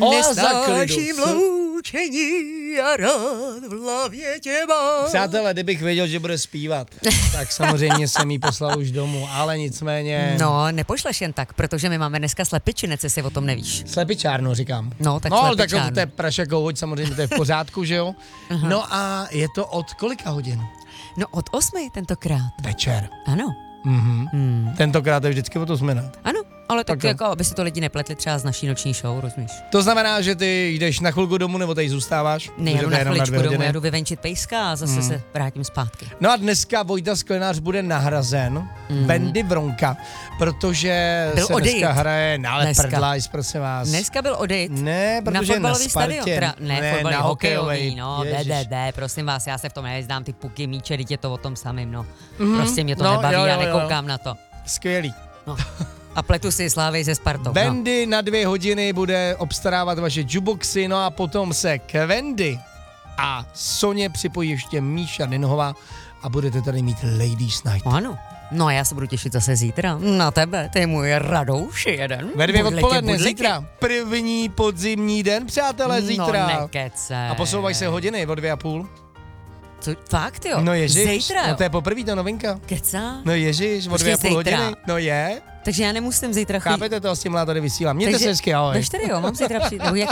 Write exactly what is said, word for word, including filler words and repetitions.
Nesnáším loučení a rád v hlavě tě mám. Přátelé, kdybych věděl, že bude zpívat, tak samozřejmě jsem jí poslal už domů, ale nicméně... No, nepošleš jen tak, protože my máme dneska slepičinec, jestli o tom nevíš. Slepičárnu, říkám. No, tak no, slepičárnu. tak to je prašakou hoď, samozřejmě to je v pořádku, že jo? Uh-huh. No a je to od kolika hodin? No od osmi tentokrát. Večer. Ano. Mhm. Hmm. Tentokrát je vždycky o to osmi. Ano, ale tak, tak jako, aby si to lidi nepletli třeba z naší noční show, rozumíš? To znamená, že ty jdeš na chvilku domů, nebo tady zůstáváš? Ne, jdu na chviličku domů, já jdu vyvenčit pejska a zase hmm. se vrátím zpátky. No a dneska Vojta Sklenář bude nahrazen hmm. Bendy Vronka, protože byl se odejít. dneska hraje na dneska. Prdlajs, prosím vás. Dneska byl odejít. Ne, protože na, na Spartě. Teda, ne, ne fotbalový, na hokejový, no, B B B, prosím vás, já se v tom nevyznám, ty puky, míče, teď je to o tom samým, no. Mm-hmm. Prostě mě to no, nebaví, jo, jo, já nekoukám jo. na to. Skvělý. No. A pletu si Slávy ze Spartou. Bendy no. na dvě hodiny bude obstarávat vaše jukeboxy, no a potom se k Wendy a Soně připojí ještě Míša Dinohová a budete tady mít Ladies Night. Ano. No a já se budu těšit zase zítra na tebe, ty můj radouši jeden. Ve dvě Budliky, odpoledne budliky. Zítra. První podzimní den, přátelé, zítra. No nekece. A posouvají se hodiny o dvě a půl. Co, fakt jo? No ježiš, Zítra, no to je poprvé ta novinka. Kecá? No ježiš, o dvě a půl hodiny. No je. Takže já nemusím zítra chodit. Chápete to, s tím já tady vysílám. Mějte se hezky, ahoj. Ve čtyři, jo, mám zítra přijít. No, jak